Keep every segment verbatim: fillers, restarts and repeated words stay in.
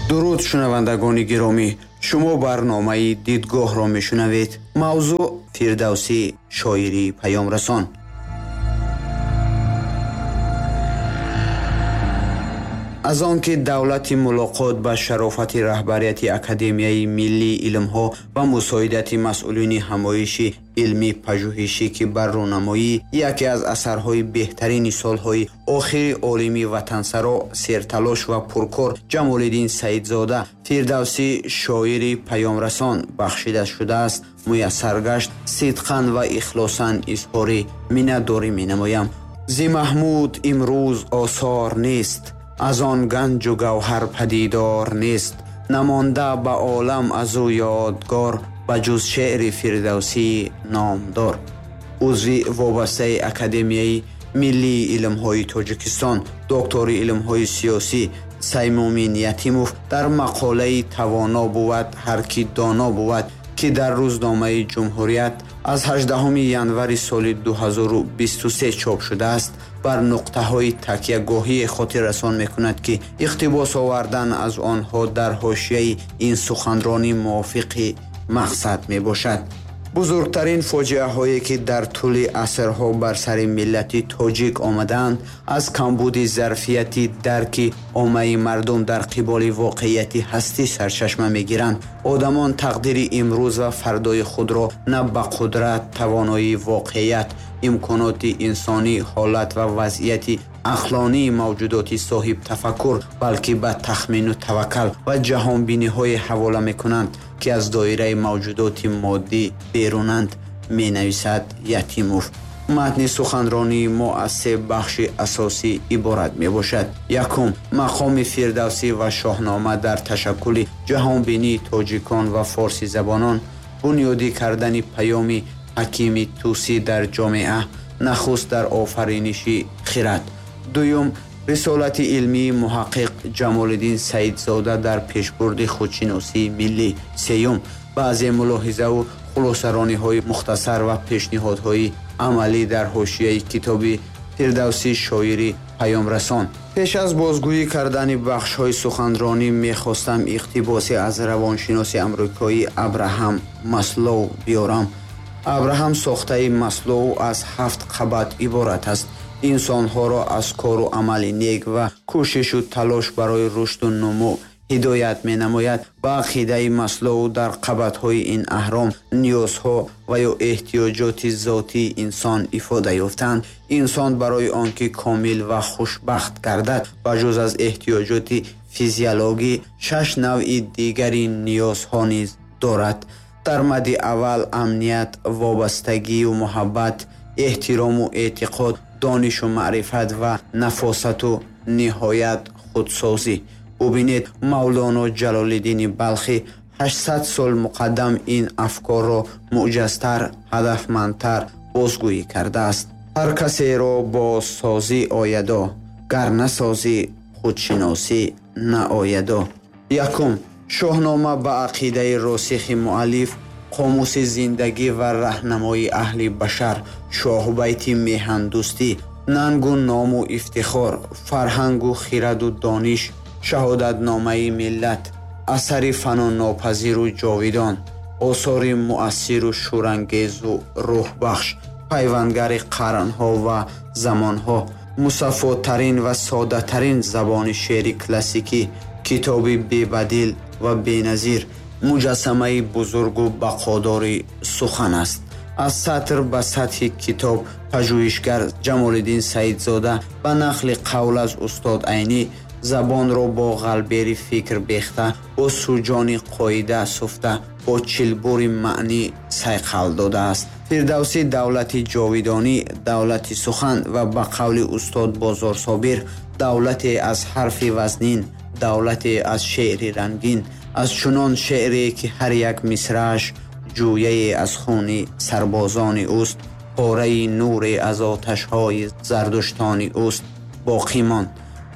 дуруд шунавандагони гиромӣ, шумо барномаи дидгоҳро мешунавед. мавзӯъ фирдавсӣ, шоирӣ паёмрасон. аз он ки давлати мулоқот ба шарофати раҳбарияти Академияи Миллии илмҳо ва мусоидати масъулини ҳамоиши илми пажӯҳишӣ ки бар рӯнамоӣ яке аз асарҳои беҳтарини солҳои охири олими ватансаро, серталош ва пуркор Ҷамолиддин Саидзода фирдавсӣ, шоири паёмрасон бахшида шудааст, муяссар гашт, сидқан ва ихлосан изҳори миннатдорӣ менамоям. зи Маҳмуд имрӯз осор нест, аз он ганҷу гавҳар падидор нест, намонда ба олам аз ӯ ёдгор, ба ҷуз шеъри фирдавсӣ номдор. узви вобастаи Академияи Миллии илмҳои Тоҷикистон, доктори илмҳои сиёсӣ Саймумин Ятимов дар мақолаи тавоно буд ҳар ки доно буд, ки дар рӯзномаи Ҷумҳурият аз ҳаждаҳуми январи соли дуҳазору бисту се чоп шудааст, бар нуқтаҳои такягоҳие хотир расон мекунад, ки иқтибос овардан аз онҳо дар ҳошияи ин суханронӣ мувофиқи мақсад мебошад. бузургтарин фоҷиаҳое ки дар тӯли асрҳо бар сари миллати тоҷик омадаанд, аз камбуди зарфияти дарки оммаи мардум дар қиболи воқеияти ҳастӣ сарчашма мегиранд. одамон тақдири имрӯз ва фардои худро на ба қудрат, тавоноии воқеият, имконоти инсонӣ, ҳолат ва вазъияти ақлонии мавҷудоти соҳиб тафаккур, балки ба тахмину таваккал ва ҷаҳонбиниҳое ҳавола мекунанд, ки аз доираи мавҷудоти моддӣ берунанд, менависад Ятимов. матни суханронии мо аз се бахши асосӣ иборат мебошад. якум, мақоми фирдавсӣ ва шоҳнома дар ташаккули ҷаҳонбинии тоҷикон ва форсизабонон, бунёдӣ кардани паёми ҳакими тусӣ дар ҷомеа, нахуст дар офариниши хирад. дуюм, рисолати илмии муҳаққиқ Ҷамолиддин Саидзода дар пешбурди худшиносии миллӣ. сеюм, баъзе мулоҳизаву хулосарониҳои мухтасар ва пешниҳодҳои амалӣ дар ҳошияи китоби фирдавсӣ, шоири паёмрасон. пеш аз бозгӯӣ кардани бахшҳои суханронӣ мехостам иқтибосе аз равоншиноси амрикоӣ Абраҳам Маслоу биёрам. Абраҳам сохтаи Маслоу аз ҳафт қабат иборат аст. инсонҳоро аз кору амали нек ва кӯшишу талош барои рушду нумӯ ҳидоят менамояд. ба ақидаи Маслоу дар қабатҳои ин аҳром ниёзҳо ва ё эҳтиёҷоти зотии инсон ифода ёфтанд. инсон барои он ки комил ва хушбахт гардад, ба ҷуз аз эҳтиёҷоти физиологӣ шаш навъи дигари ниёзҳо низ дорад. дар мадди аввал амният, вобастагию муҳаббат, эҳтирому эътиқод, донишу маърифат ва нафосату ниҳоят худсозӣ. бубинед, Мавлоно Ҷалолиддини Балхӣ ҳаштсад сол муқаддам ин афкорро муъҷазтар, ҳадафмандтар бозгӯӣ кардааст. ҳар касеро бо созӣ оядо, гар насозӣ худшиносӣ наоядо. якум, шоҳнома ба ақидаи росихи муаллиф, қомуси зиндагӣ ва раҳнамои аҳли башар, шоҳбайти меҳандӯстӣ, нангу ному ифтихор, фарҳангу хираду дониш, шаҳодатномаи миллат, асари фаноннопазиру ҷовидон, осори муассиру шӯрангезу рӯҳбахш, пайвандгари қарнҳо ва замонҳо, мусаффотарин ва содатарин забони шеъри классикӣ, китоби бебадил ва беназир, муҷассамаи бузургу бақодори сухан аст. аз сатр ба сатҳи китоб пажӯҳишгар Ҷамолиддин Саидзода ба нақли қавл аз устод Айнӣ забонро бо ғалбери фикр бехта, бо суҷони қоида суфта, бо чилбури маънӣ сайқал додааст. фирдавсӣ давлати ҷовидонӣ, давлати сухан ва ба қавли устод Бозорсобир давлате аз ҳарфи вазнин, давлате аз шеъри рангин, аз чунон шеъре ки ҳар як мисрааш ҷӯяе аз хуни сарбозони уст, пораи нуре аз оташҳои зардуштони уст. боқӣ монд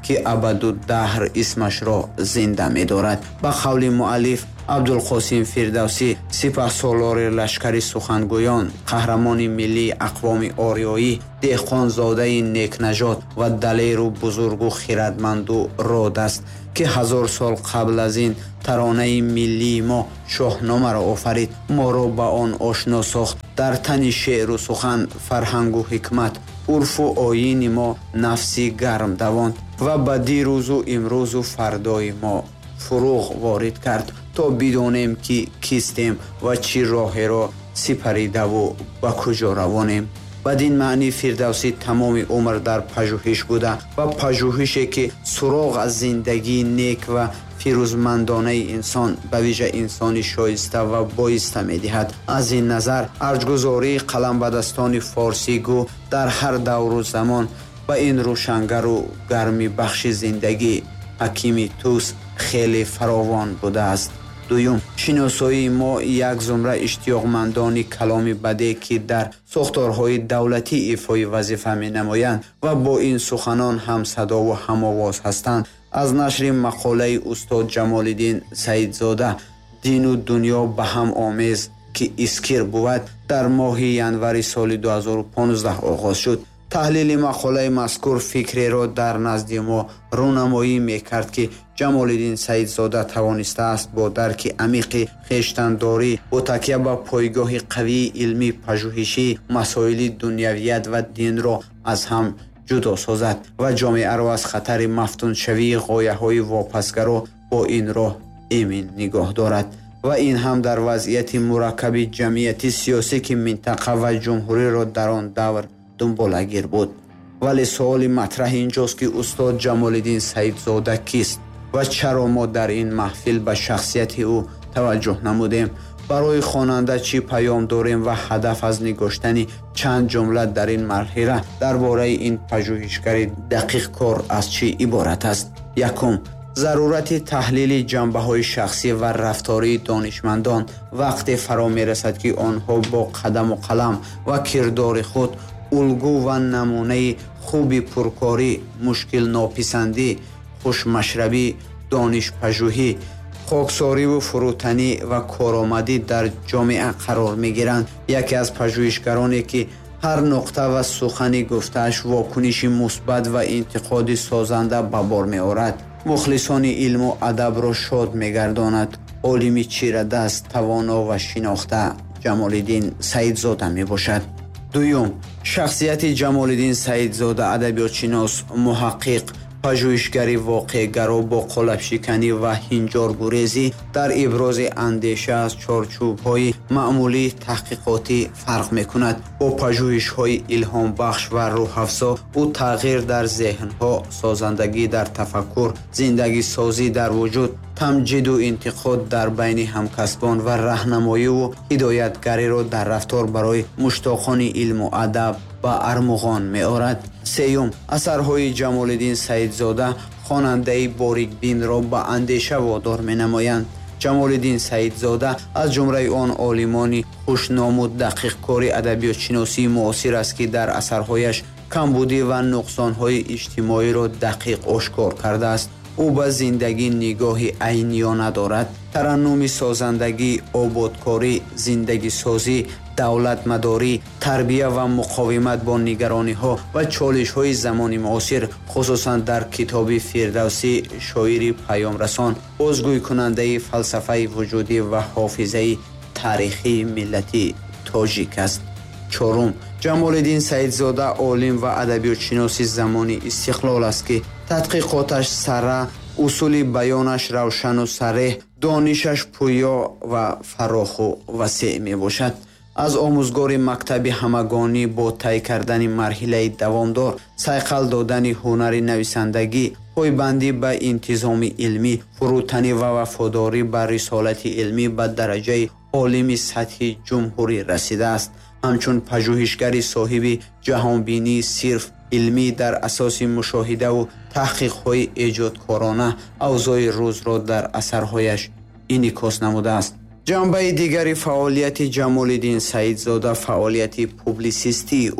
ки абадудаҳр исмашро зинда медорад. Ба қавли муаллиф абдулқосим фирдавсӣ, сипаҳсолори лашкари сухангӯён, қаҳрамони миллии ақвоми ориёӣ, деҳқонзодаи некнажод ва далеру бузургу хиратманду род аст, ки ҳазор сол қабл аз ин таронаи миллии мо шоҳномаро офарид, моро ба он ошно сохт. дар тани шеъру сухан, фарҳангу ҳикмат, урфу оини мо нафси гарм давонд ва ба дирӯзу имрӯзу фардои мо фуруғ ворид кард, то бидонем ки кистем ва чӣ роҳеро сипаридаву ба куҷо равонем. бадин маънӣ Фирдавсӣ тамоми умр дар пажӯҳиш буда ва пажӯҳише ки суроғ аз зиндагии нек ва фирӯзмандонаи инсон, ба виҷа инсони шоиста ва боиста медиҳад. аз ин назар арҷгузории қаламбадастони форсигӯ дар ҳар давру замон ба ин рӯшангару гарми бахши зиндагӣ ҳакими тус хеле фаровон будааст. дуюм, шиносоии мо як зумра иштиёқмандони каломи баде ки дар сохторҳои давлатӣ ифои вазифа менамоянд ва бо ин суханон ҳамсадову ҳамовоз ҳастанд, аз нашри мақолаи устод Ҷамолиддин Саидзода «Дину дунё ба ҳам омез» ки искир буд, дар моҳи январи соли ду ҳазору понздаҳ оғоз шуд. таҳлили мақолаи мазкур фикреро дар назди мо рӯнамоӣ мекард ки Ҷамолиддин Саидзода тавонистааст бо дарки амиқи хештандорӣ, бо такя ба пойгоҳи қавии илмӣ пажӯҳишӣ масоили дунявият ва динро аз ҳам ҷудо созад ва ҷомеаро аз хатари мафтуншавии ғояҳои вопасгаро бо ин роҳ эмин нигоҳ дорад. ва ин ҳам дар вазъияти мураккаби ҷамъияти сиёсӣ ки минтақа ва ҷумҳуриро дар он давр дунболагир буд. вале суоли матраҳ инҷост ки устод Ҷамолиддин Саидзода кист ва чаро мо дар ин маҳфил ба шахсияти ӯ таваҷҷӯҳ намудем? барои хонанда чӣ паём дорем ва ҳадаф аз нигоштани чанд ҷумла дар ин марҳила дар бораи ин пажӯҳишгари дақиқкор аз чӣ иборат аст? якум, зарурати таҳлили ҷанбаҳои шахсӣ ва рафтории донишмандон вақте фаро мерасад ки онҳо бо қадаму қалам ва кирдори худ улгӯ ва намунаи хуби пуркорӣ, мушкилнописандӣ, хушмашрабӣ, донишпажӯҳӣ, хоксориву фурӯтанӣ ва коромадӣ дар ҷомеа қарор мегиранд. яке аз пажӯҳишгароне ки ҳар нуқта ва сухани гуфтааш вокуниши мусбат ва интиқоди созанда ба бор меорад, мухлисони илму адабро шод мегардонад. олими чирадаст, тавоно ва шинохта Ҷамолиддин Саидзода мебошад. дуюм, шахсияти Ҷамолиддин Саидзода адабиётшинос, муҳаққиқ, пажӯҳишгари воқеъгаро бо қолабшиканӣ ва ҳинҷоргурезӣ дар ибрози андеша аз чорчӯбҳои маъмулии таҳқиқотӣ фарқ мекунад. бо пажӯҳишҳои илҳомбахш ва рӯҳафзо ӯ тағйир дар зеҳнҳо, созандагӣ дар тафаккур, зиндагисозӣ дар вуҷуд, тамҷиду интиқод дар байни ҳамкасбон ва раҳнамоиву ҳидоятгариро дар рафтор барои муштоқони илму адаб ба армуғон меорад. сеюм, асарҳои Ҷамолиддин Саидзода хонандаи борикбинро ба андеша водор менамоянд. Ҷамолиддин Саидзода аз ҷумраи он олимони хушному дақиқкори адабиётшиносии муосир аст ки дар асарҳояш камбудӣ ва нуқсонҳои иҷтимоиро дақиқ ошкор кардааст. ӯ ба зиндагӣ нигоҳи айниёна дорад. тараннуми созандагӣ, ободкорӣ, зиндагисозӣ, давлатмадорӣ, тарбия ва муқовимат бо нигарониҳо ва чолишҳои замони муосир, хусусан дар китоби Фирдавсӣ, шоири паёмрасон, бозгӯйкунандаи фалсафаи вуҷудӣ ва ҳофизаи таърихии миллати тоҷик аст. чорум, Ҷамолиддин Саидзода олим ва адабиётшиноси замони истиқлол аст ки тадқиқоташ сарра, усули баёнаш равшану сареҳ, донишаш пӯё ва фароху васеъ мебошад. аз омӯзгори мактаби ҳамагонӣ бо тай кардани марҳилаи давомдор, сайқал додани ҳунари нависандагӣ, пойбандӣ ба интизоми илмӣ, фурӯтанӣ ва вафодорӣ ба рисолати илмӣ ба дараҷаи олими сатҳи ҷумҳурӣ расидааст. ҳамчун пажӯҳишгари соҳиби ҷаҳонбинии сирф илмӣ дар асоси мушоҳидаву таҳқиқҳои эҷодкорона авзои рӯзро дар асарҳояш инъикос намудааст. ҷанбаи дигари фаъолияти Ҷамолиддин Саидзода фаъолияти публисистии уст.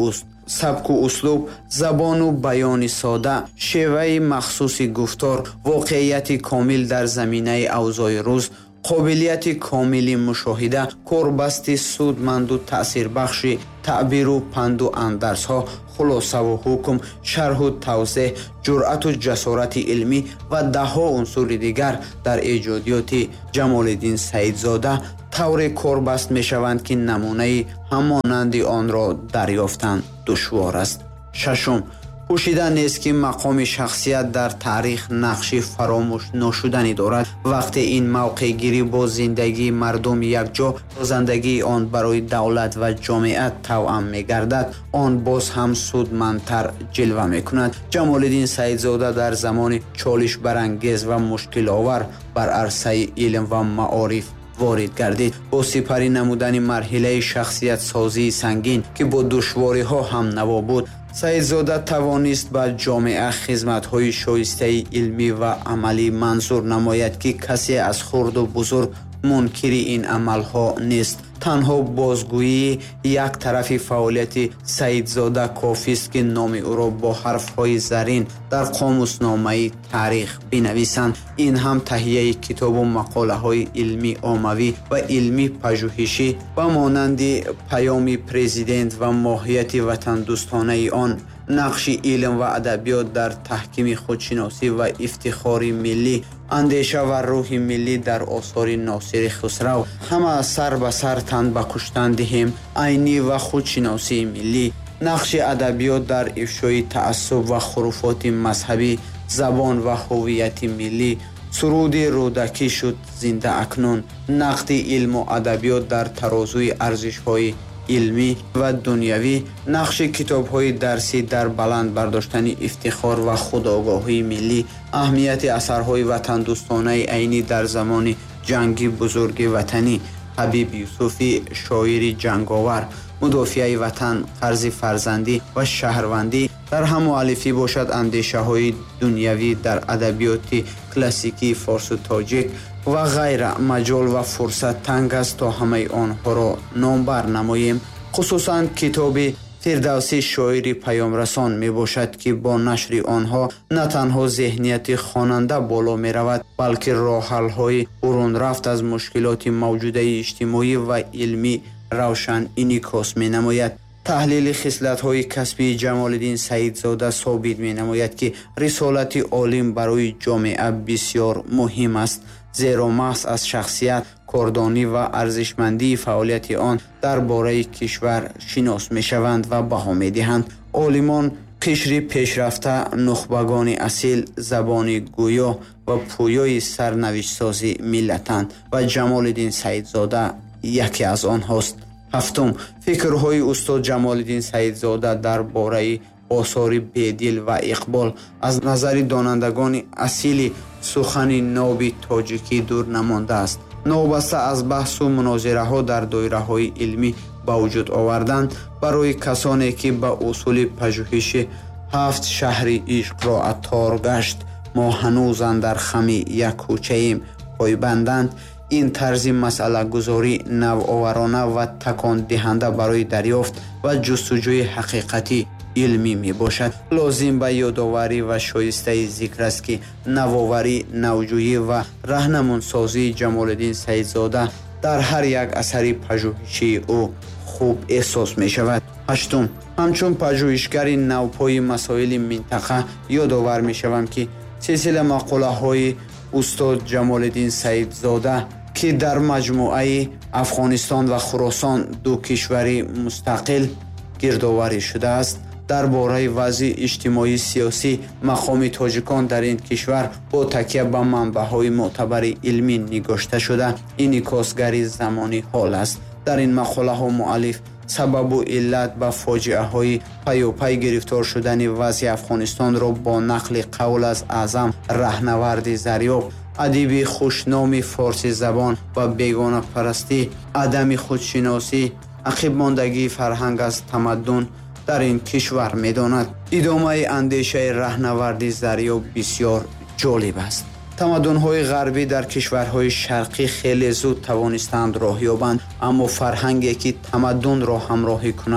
сабку услуб, забону баёни сода, шеваи махсуси гуфтор, воқеияти комил дар заминаи авзои рӯз, қобилияти комили мушоҳида, корбасти судманду таъсирбахши таъбиру панду андарсҳо, хулосаву ҳукм, шарҳу тавзеҳ, ҷуръату ҷасорати илмӣ ва даҳҳо унсури дигар дар эҷодиёти Ҷамолиддин Саидзода тавре корбаст мешаванд, ки намунаи ҳамонанди онро дарёфтан душвор аст. шашум. пӯшида нест, ки мақоми шахсият дар таърих нақши фаромӯшношуданӣ дорад. вақте ин мавқеъгирӣ бо зиндагии мардум якҷо, созандагии он барои давлат ва ҷомеат тавъам мегардад, он боз ҳам судмандтар ҷилва мекунад. Ҷамолиддин Саидзода дар замони чолишбарангез ва мушкиловар бар арсаи илм ва маориф ворид гардид. бо сипарӣ намудани марҳилаи шахсиятсозии сангин, ки бо душвориҳо ҳамнаво буд, Саидзода тавонист ба ҷомеа хизматҳои шоистаи илмӣ ва амалӣ манзур намояд, ки касе аз хурду бузург мункири ин амалҳо нест. танҳо бозгӯии як тарафи фаъолияти Саидзода кофист, ки номи ӯро бо ҳарфҳои зарин дар қомусномаи таърих бинависанд. ин ҳам таҳияи китобу мақолаҳои илмӣ оммавӣ ва илмӣ пажӯҳишӣ ба монанди паёми президент ва моҳияти ватандӯстонаи он, нақши илм ва адабиёт дар таҳкими худшиносӣ ва ифтихори миллӣ, андеша ва рӯҳи миллӣ дар осори Носири Хусрав, ҳама сар ба сар тан ба куштан диҳем, айнӣ ва худшиносии миллӣ, нақши адабиёт дар ифшои таассуб ва хуруфоти мазҳабӣ, забон ва ҳуввияти миллӣ, суруди рӯдакӣ шуд зинда акнун, нақди илму адабиёт дар тарозуи арзишҳои илмӣ ва дунявӣ, нақши китобҳои дарсӣ дар баланд бардоштани ифтихор ва худогоҳии миллӣ, аҳамияти асарҳои ватандӯстонаи айнӣ дар замони ҷанги бузурги ватанӣ, Ҳабиб Юсуфи шоири ҷанговар, мудофиаи ватан, қарзи фарзандӣ ва шаҳрвандӣ, дар ҳам муаллифӣ бошад андешаҳои дунявӣ дар адабиёти классикии форсу тоҷик ва ғайра. маҷол ва фурсат танг аст, то ҳамаи онҳоро номбар намоем. хусусан китоби Фирдавсӣ шоири паёмрасон мебошад, ки бо нашри онҳо на танҳо зеҳнияти хонанда боло меравад, балки роҳҳалҳои бурунрафт аз мушкилоти мавҷудаи иҷтимоӣ ва илмӣ равшан инъикос менамояд. таҳлили хислатҳои касбии Ҷамолиддин Саидзода собит менамояд, ки рисолати олим барои ҷомеа бисёр муҳим аст, зеро маҳз аз шахсият, кордонӣ ва арзишмандии фаъолияти он дар бораи кишвар шинос мешаванд ва баҳо медиҳанд. олимон қишри пешрафта, нухбагони асил, забони гӯё ва пӯёи сарнавиштсози миллатанд ва Ҷамолиддин Саидзода яке аз онҳост. ҳафтум. фикрҳои устод Ҷамолиддин Саидзода дар бораи осори бедил ва иқбол аз назари донандагони асили сухани нови тоҷикӣ дур намондааст. новбаста аз баҳсу мунозираҳо дар доираҳои илмӣ ба вуҷуд овардан барои касоне, ки ба усули пажӯҳиши ҳафт шаҳри ишқро атор гашт, мо ҳанӯз андар хами як кӯчаем пойбанданд. ин тарзи масъалагузорӣ навоварона ва такондиҳанда барои дарёфт ва ҷустуҷӯи ҳақиқати илмӣ мебошад. лозим ба ёдоварӣ ва шоистаи зикр аст, ки навоварӣ, навҷӯӣ ва раҳнамунсозии Ҷамолиддин Саидзода дар ҳар як асари пажӯҳишии ӯ хуб эҳсос мешавад. ҳаштум. ҳамчун пажӯҳишгари навпои масоили минтақа ёдовар мешавам, ки силсила мақолаҳои устод Ҷамолиддин Саидзода, ки дар маҷмӯаи Афғонистон ва Хуросон ду кишвари мустақил гирдоварӣ шудааст, дар бораи вазъи иҷтимоӣ сиёсӣ мақоми тоҷикон дар ин кишвар бо такя ба манбаъҳои мӯътабари илмӣ нигошта шуда инъикосгари замони ҳол аст. дар ин мақолаҳо муаллиф сабабу иллат ба фоҷиаҳои паёпай гирифтор шудани вазъи Афғонистонро бо нақли қавл аз Аъзам Раҳнаварди Зарёб, адиби хушноми форси забон ва бегонапарастӣ, адами худшиносӣ, ақибмондагии фарҳанг аз тамаддун дар ин кишвар медонад. идомаи андешаи Раҳнаварди Зарёб бисёр ҷолиб аст. тамаддунҳои ғарбӣ дар кишварҳои шарқӣ хеле зуд тавонистанд роҳ ёбанд, аммо фарҳанге, ки тамаддунро ҳамроҳӣ кунад,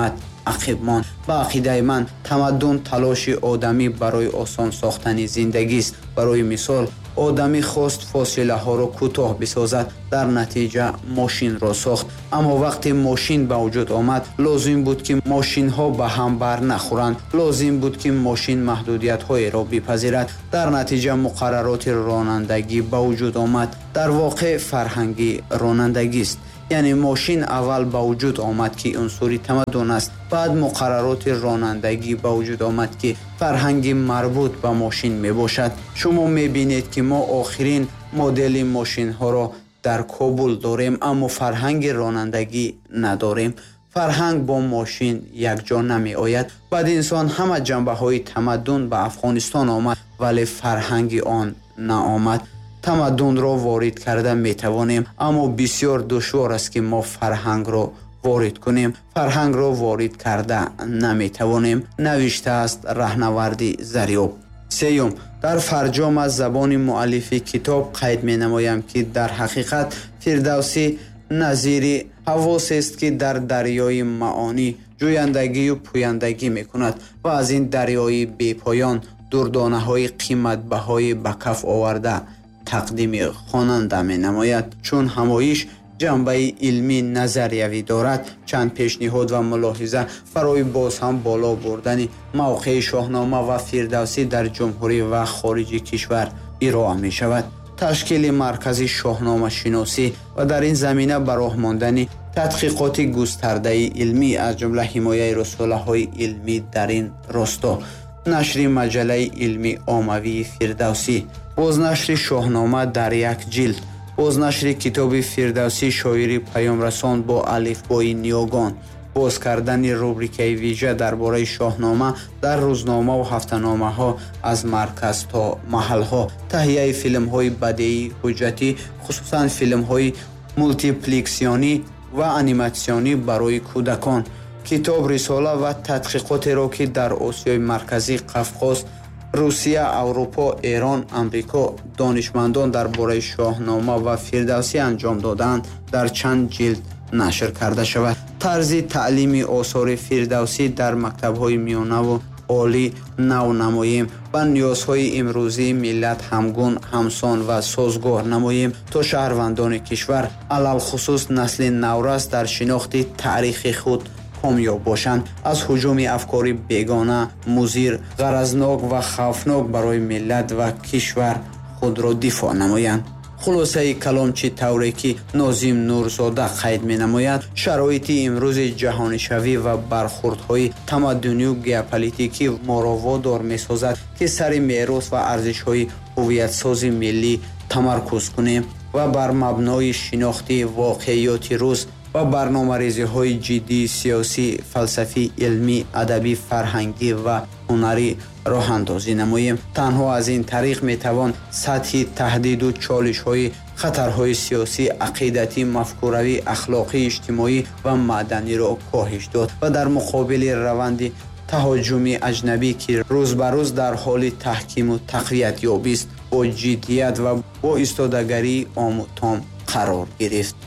ақиб монд. ба ақидаи ман тамаддун талоши одамӣ барои осон сохтани зиндагист. барои мисол одамӣ хост фосилаҳоро кӯтоҳ бисозад, дар натиҷа мошинро сохт. аммо вақте мошин ба вуҷуд омад, лозим буд ки мошинҳо ба ҳам бар нахӯранд. лозим буд ки мошин маҳдудиятҳоеро бипазирад. дар натиҷа муқаррароти ронандагӣ ба вуҷуд омад. дар воқеъ фарҳанги ронандагист. яъне мошин аввал ба вуҷуд омад ки унсури тамаддун аст. баъд муқаррароти ронандагӣ ба вуҷуд омад ки фарҳанги марбут ба мошин мебошад. шумо мебинед ки мо охирин модели мошинҳоро дар Кобул дорем, аммо фарҳанги ронандагӣ надорем. фарҳанг бо мошин якҷо намеояд. баъд инсон ҳама ҷанбаҳои тамаддун ба Афғонистон омад, вале фарҳанги он наомад. тамаддунро ворид карда метавонем, аммо бисёр душвор аст ки мо фарҳангро ворид кунем. фарҳангро ворид карда наметавонем, навиштааст раҳнаварди Зариёб. сеюм, дар фарҷом аз забони муаллифи китоб қайд менамоям ки дар ҳақиқат Фирдавсӣ назири ҳавосест ки дар дарёи маонӣ ҷӯяндагию пӯяндагӣ мекунад ва аз ин дарёи бепоён дурдонаҳои қиматбаҳои ба каф оварда тақдими хонанда менамояд. чун ҳамоиш ҷанбаи илмӣ назариявӣ дорад, чанд пешниҳод ва мулоҳиза барои боз ҳам боло бурдани мавқеи Шоҳнома ва Фирдавсӣ дар ҷумҳурӣ ва хориҷи кишвар ироа мешавад. ташкили маркази шоҳномашиносӣ ва дар ин замина ба роҳ мондани тадқиқоти густардаи илмӣ, аз ҷумла ҳимояи расолаҳои илмӣ дар ин росто, нашри маҷаллаи илмӣ оммавии Фирдавсӣ, бознашри Шоҳнома дар як ҷилд, бознашри китоби Фирдавсӣ шоири паёмрасон бо алифбои ниёгон, боз кардани рубрикаи виҷа дар бораи Шоҳнома дар рӯзномаву ҳафтаномаҳо аз марказ то маҳалҳо, таҳияи филмҳои бадеӣ ҳуҷҷатӣ, хусусан филмҳои мултиплексионӣ ва аниматсионӣ барои кӯдакон, китоб, рисола ва тадқиқотеро ки дар Осиёи Марказӣ, Қавқоз, Русия, Аврупо, Эрон, Амрико донишмандон дар бораи Шоҳнома ва Фирдавсӣ анҷом доданд, дар чанд ҷилд нашр карда шавад. тарзи таълими осори Фирдавсӣ дар мактабҳои миёнаву олӣ нав намоем ва ниёзҳои имрӯзии миллат ҳамгун, ҳамсон ва созгор намоем, то шаҳрвандони кишвар, алалхусус насли наврас, дар шинохти таърихи худ комёб бошанд, аз ҳуҷуми афкори бегона, музир, ғаразнок ва хавфнок барои миллат ва кишвар худро дифоъ намоянд. хулосаи каломчи тавре ки Нозим Нурзода қайд менамояд, шароити имрӯзи ҷаҳонишавӣ ва бархурдҳои тамаддунию геополитикӣ моро водор месозад ки сари мерос ва арзишҳои ҳувиятсози миллӣ тамаркуз кунем ва бар мабнои шинохти воқеиёти рӯз ва барномарезиҳои ҷиддии сиёсӣ, фалсафӣ, илмӣ, адабӣ, фарҳангӣ ва ҳунарӣ роҳандозӣ намоем. танҳо аз ин тариқ метавон сатҳи таҳдиду чолишҳои хатарҳои сиёсӣ, ақидатӣ, мафкуравӣ, ахлоқӣ, иҷтимоӣ ва маъданиро коҳиш дод ва дар муқобили раванди таҳоҷҷуми аҷнабӣ ки рӯз ба рӯз дар ҳоли таҳкиму тақвият ёбист, бо ҷиддият ва бо истодагарии омутом қарор гирифт.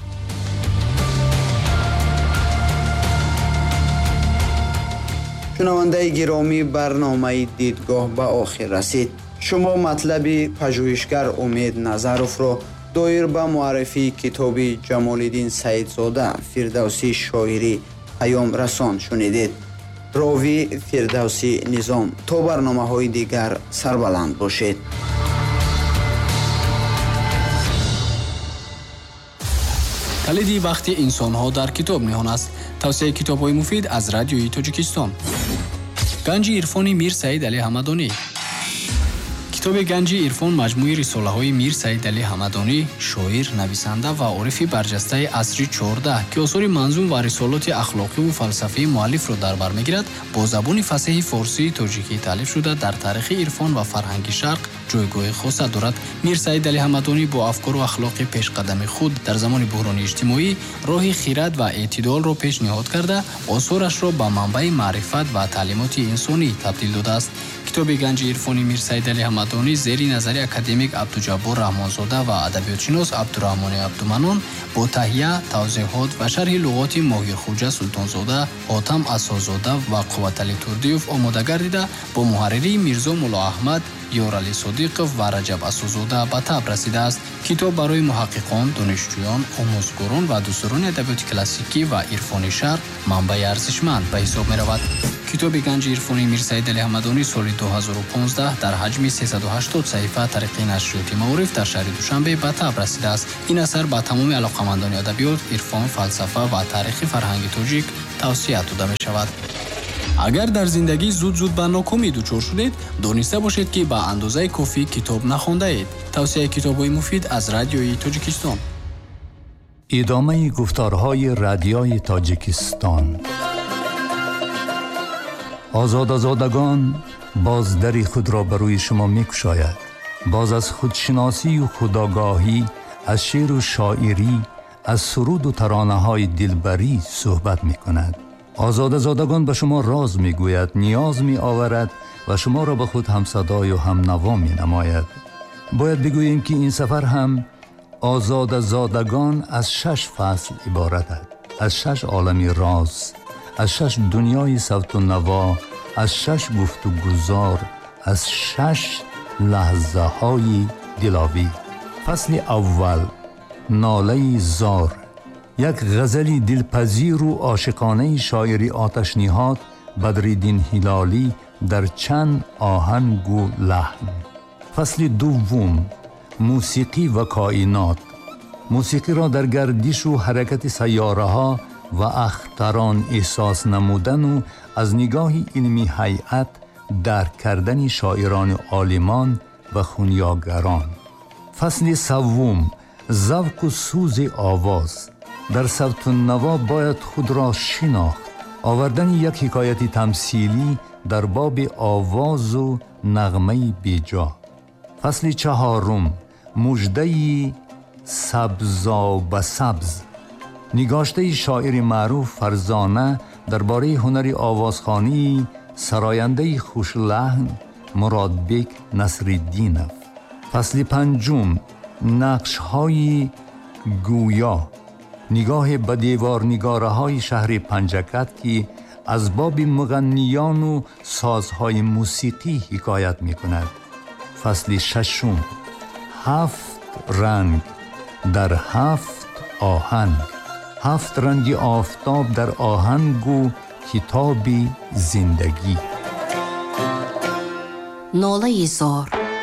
шунавандаи гиромӣ, барномаи дидгоҳ ба охир расид. шумо матлаби пажӯҳишгар Умед Назаровро доир ба муаррифии китоби Ҷамолиддин Саидзода Фирдавсӣ шоирӣ паём расон шунидед. ровӣ Фирдавсӣ Низом. то барномаҳои дигар сарбаланд бошед. калиди бахти инсонҳо дар китоб ниҳон аст. тавсияи китобҳои муфид аз радиои Тоҷикистон. ганҷи ирфони Мир Саид Али Ҳамадонӣ. китоби ганҷи ирфон маҷмӯи рисолаҳои Мир Саид Али Ҳамадонӣ, шоир, нависанда ва орифи барҷастаи асри чордаҳ ки осори манзум ва рисолоти ахлоқиву фалсафии муаллифро дар бар мегирад, бо забони фасеҳи форсии тоҷикӣ таълиф шуда дар таърихи ирфон ва фарҳанги Шарқ ҷойгоҳи хоса дорад. Мир Саид Али Ҳамадонӣ бо афкору ахлоқи пешқадами худ дар замони буҳрони иҷтимоӣ роҳи хирад ва эътидолро пешниҳод карда, осорашро ба манбаи маърифат ва таълимоти инсонӣ табдил додааст. китоби ганҷи ирфони Мир Саид Али Ҳамадонӣ зери назари академик Абдуҷаббор Раҳмонзода ва адабиётшинос Абдураҳмони Абдуманон бо таҳия, тавзеҳот ва шарҳи луғоти Моҳирхоҷа Султонзода, Ҳотам Асозода ва Қувватали Турдиёв омода гардида, бо муҳарририи Мирзо Мулло Аҳмад, Ёрали Содиқов ва Раҷаб Асозода ба таб расидааст. Китоб барои муҳаққиқон, донишҷӯён, омӯзгорон ва дӯстдорони адабиёти классикӣ ва ирфони шарқ манбаи арзишманд ба ҳисоб меравад. китоби ганҷи ирфони Мир Саид Али Ҳамадонӣ соли ду ҳазору понздаҳ дар ҳаҷми сесаду ҳаштод саҳифа тариқи нашриёти Маориф дар шаҳри Душанбе ба таб расидааст. ин асар ба тамоми алоқамандони адабиёт, ирфон, фалсафа ва таърихи фарҳанги тоҷик тавсия дода мешавад. агар дар зиндагӣ зуд-зуд ба нокомӣ дучор шудед, дониста бошед, ки ба андозаи кофӣ китоб нахондаед. тавсияи китобҳои муфид аз Радиои Тоҷикистон. идомаи гуфторҳои Радиои Тоҷикистон. озодазодагон боз дари худро ба рӯи шумо мекушояд. боз аз худшиносию худогаҳӣ, аз шеъру шоирӣ, аз суруду таронаҳои дилбарӣ суҳбат мекунад. озодазодагон ба шумо роз мегӯяд, ниёз меоварад ва шуморо ба худ ҳамсадою ҳамнаво менамояд. бояд бигӯем, ки ин сафар ҳам озодазодагон аз шаш фасл иборатад. аз шаш олами роз, аз шаш дунёи савту наво, аз шаш гуфту гузор, аз шаш лаҳзаҳои диловӣ. фасли аввал, нолаи зор, як ғазали дилпазиру ошиқонаи шоири оташниҳод Бадриддин Ҳилолӣ дар чанд оҳангу лаҳн. фасли дуввум, мусиқӣ ва коинот. мусиқиро дар гардишу ҳаракати сайёраҳо ва ахтарон эҳсос намудану аз нигоҳи илми ҳайат дарк кардани шоирони олимон ва хунёгарон. фасли саввум, завқу сӯзи овоз. дар савтуннаво бояд худро шинохт. овардани як ҳикояти тамсилӣ дар боби овозу нағмаи беҷо. фасли чаҳорум, муждаи сабзоба сабз. нигоштаи шоири маъруф Фарзона дар бораи ҳунари овозхонии сарояндаи хушлаҳн Муродбек Насриддинов. фасли панҷум, нақшҳои гӯё. нигоҳе ба деворнигораҳои шаҳри Панҷакат, ки аз боби муғанниёну созҳои мусиқӣ ҳикоят мекунад. фасли шашум, ҳафт ранг дар ҳафт оҳанг. ҳафт ранги офтоб дар оҳангу китоби зиндагӣ. нолаи зор.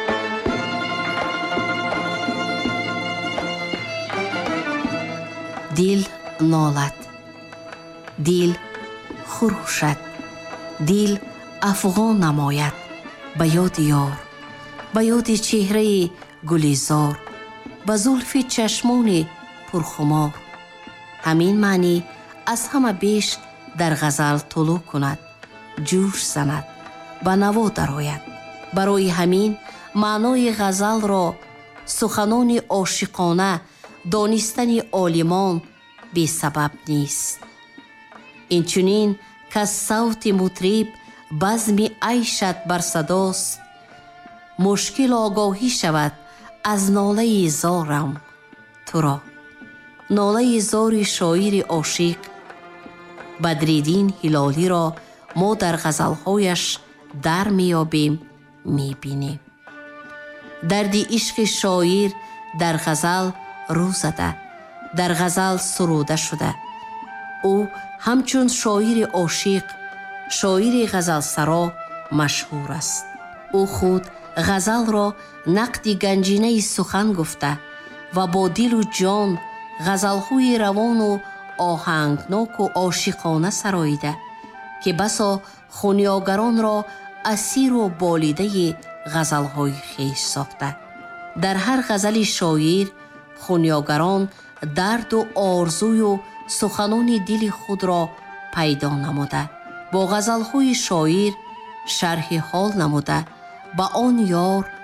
дил нолад, дил хурӯшад, дил афғон намояд ба ёди ёр, ба ёди чеҳраи гулизор, ба зулфи чашмони пурхумор. ҳамин маънӣ аз ҳама беш дар ғазал тулӯ кунад, ҷӯш занад, ба наво дарояд. барои ҳамин маънои ғазалро суханони ошиқона, донистани олимон бесабаб нест. инчунин кас савти мутриб базми айшат бар садост, мушкил огоҳӣ шавад аз нолаи зорам туро. нолаи зори шоири ошиқ Бадриддин Ҳилолиро мо дар ғазалҳояш дар меёбем, мебинем. дарди ишқи шоир дар ғазал рӯ зада, дар ғазал суруда шуда. ӯ ҳамчун шоири ошиқ, шоири ғазалсаро машҳур аст. ӯ худ ғазалро нақди ганҷинаи сухан гуфта ва бо дилу ҷон ғазалҳои равону оҳангноку ошиқона сароида, ки басо хунёгаронро асиру болидаи ғазалҳои хеш сохта. дар ҳар ғазали шоир хунёгарон дарду орзую суханони дили худро пайдо намуда, бо ғазалҳои шоир шарҳи ҳол намуда ба он ёр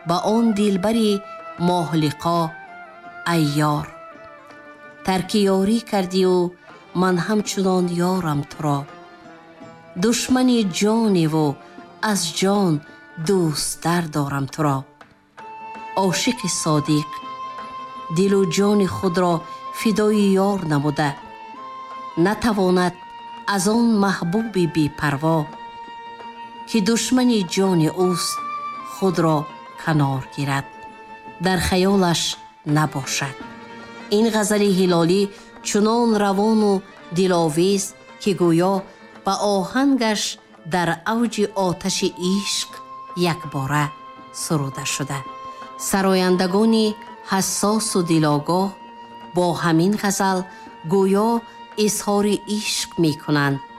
ба он дилбари моҳлиқо ай ёр. тарки ёрӣ кардию ман ҳамчунон ёрам туро. душмани ҷоневу аз ҷон дӯсттар дорам туро. ошиқи содиқ дилу ҷони худро фидои ёр намуда, натавонад аз он маҳбуби бепарво, ки душмани ҷони ӯст, худро канор гирад, дар хаёлаш набошад. ин ғазали ҳилолӣ чунон равону диловез, ки гӯё ба оҳангаш дар авҷи оташи ишқ якбора суруда шуда. сарояндагони ҳассосу дилогоҳ бо ҳамин ғазал гӯё изҳори ишқ мекунанд